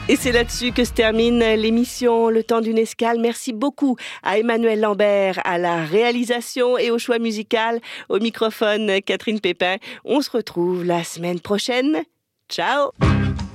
Et c'est là-dessus que se termine l'émission Le Temps d'une escale. Merci beaucoup à Emmanuel Lambert à la réalisation et au choix musical. Au microphone, Catherine Pépin. On se retrouve la semaine prochaine. Ciao!